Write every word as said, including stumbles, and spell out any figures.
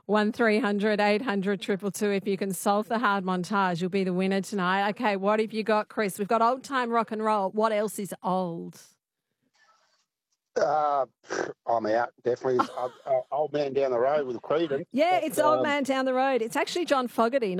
One three hundred eight hundred two two two. If you can solve the hard montage, you'll be the winner tonight. Okay, what have you got, Chris? We've got old time rock and roll. What else is old? Uh, I'm out, definitely. uh, uh, Old Man Down the Road with Creedence. Yeah, But, it's Old um, Man Down the Road. It's actually John Fogerty.